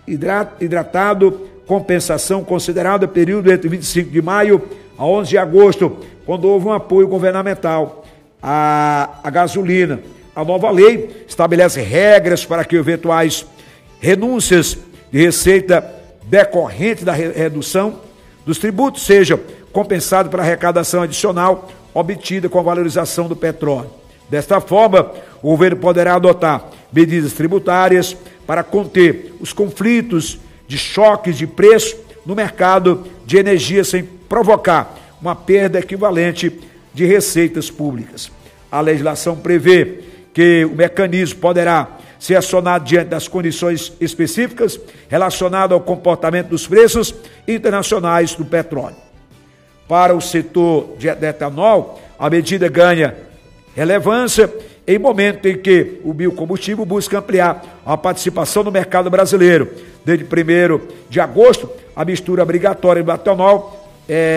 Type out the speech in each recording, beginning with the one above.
hidratado, compensação considerada período entre 25 de maio a 11 de agosto, quando houve um apoio governamental à gasolina. A nova lei estabelece regras para que eventuais renúncias de receita decorrente da redução dos tributos sejam compensados pela arrecadação adicional obtida com a valorização do petróleo. Desta forma, o governo poderá adotar medidas tributárias para conter os conflitos de choques de preço no mercado de energia sem provocar uma perda equivalente de receitas públicas. A legislação prevê que o mecanismo poderá ser acionado diante das condições específicas relacionadas ao comportamento dos preços internacionais do petróleo. Para o setor de etanol, a medida ganha relevância em momento em que o biocombustível busca ampliar a participação no mercado brasileiro. Desde 1º de agosto, a mistura obrigatória do etanol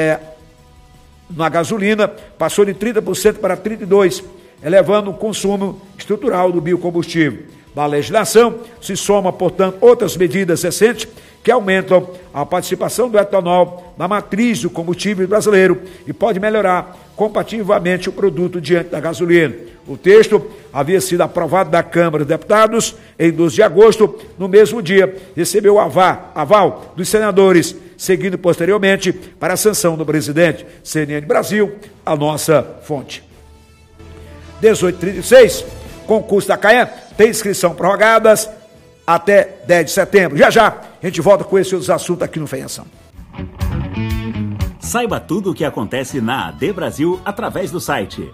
na gasolina passou de 30% para 32%, elevando o consumo estrutural do biocombustível. Na legislação, se soma, portanto, outras medidas recentes que aumentam a participação do etanol na matriz do combustível brasileiro e pode melhorar comparativamente o produto diante da gasolina. O texto havia sido aprovado da Câmara dos Deputados em 12 de agosto. No mesmo dia, recebeu o aval dos senadores, seguindo posteriormente para a sanção do presidente. CNN Brasil, a nossa fonte. 18h36, concurso da CAEM, tem inscrição prorrogadas até 10 de setembro. Já já, a gente volta com esses outros assuntos aqui no Feiação. Saiba tudo o que acontece na AD Brasil através do site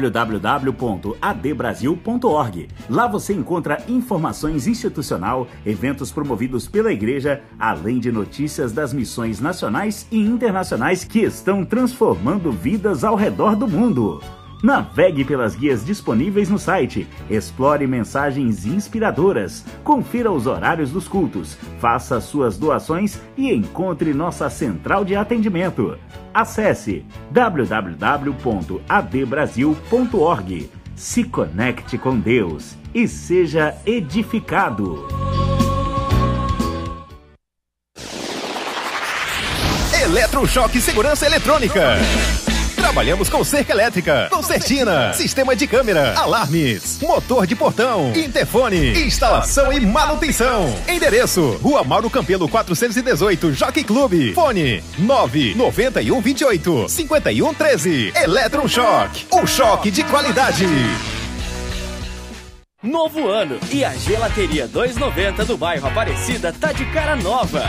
www.adbrasil.org. Lá você encontra informações institucional, eventos promovidos pela igreja, além de notícias das missões nacionais e internacionais que estão transformando vidas ao redor do mundo. Navegue pelas guias disponíveis no site, explore mensagens inspiradoras, confira os horários dos cultos, faça suas doações e encontre nossa central de atendimento. Acesse www.adbrasil.org. Se conecte com Deus e seja edificado. Eletrochoque Segurança Eletrônica. Trabalhamos com cerca elétrica, concertina, sistema de câmera, alarmes, motor de portão, interfone, instalação e manutenção. Endereço: Rua Mauro Campelo 418, Jockey Clube. Fone 99128-5113. Eletrochoque, o choque de qualidade. Novo ano e a Gelateria 290 do bairro Aparecida tá de cara nova.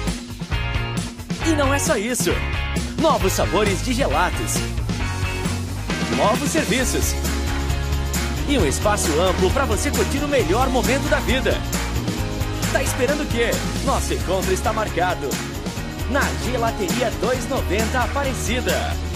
E não é só isso. Novos sabores de gelatos, novos serviços e um espaço amplo para você curtir o melhor momento da vida. Tá esperando o quê? Nosso encontro está marcado na Gelateria 290 Aparecida.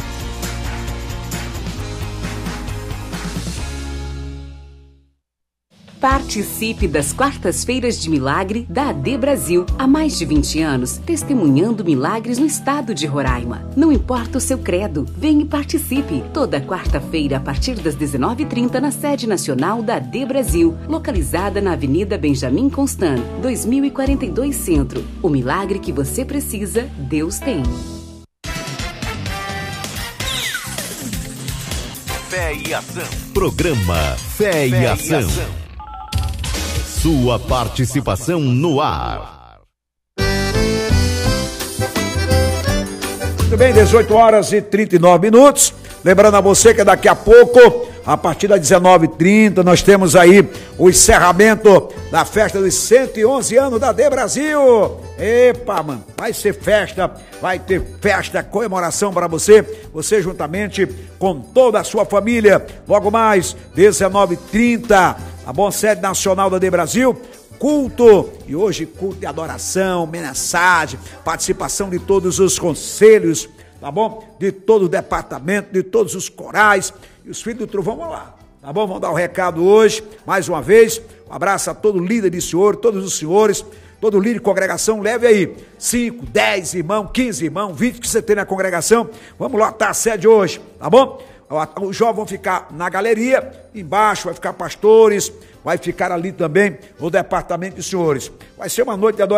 Participe das quartas-feiras de milagre da AD Brasil. Há mais de 20 anos, testemunhando milagres no estado de Roraima. Não importa o seu credo, venha e participe. Toda quarta-feira, a partir das 19h30, na sede nacional da AD Brasil, localizada na Avenida Benjamin Constant, 2042 Centro. O milagre que você precisa, Deus tem. Fé e Ação. Programa Fé e Ação. Sua participação no ar. Muito bem, 18h39. Lembrando a você que daqui a pouco, a partir das 19h30, nós temos aí o encerramento da festa dos 111 anos da AD Brasil. Epa, mano, vai ter festa, comemoração para você juntamente com toda a sua família. Logo mais, 19h30, tá bom? Sede nacional da AD Brasil, culto, e hoje culto de adoração, mensagem, participação de todos os conselhos, tá bom? De todo o departamento, de todos os corais, e os filhos do trovão vão lá, tá bom? Vão dar o recado hoje, mais uma vez, um abraço a todo líder de senhor, todos os senhores, todo líder de congregação, leve aí 5, 10 irmãos, 15 irmãos, 20 que você tem na congregação, vamos lotar a sede hoje, tá bom? Os jovens vão ficar na galeria, embaixo vai ficar pastores, vai ficar ali também o departamento de senhores. Vai ser uma noite de adoração.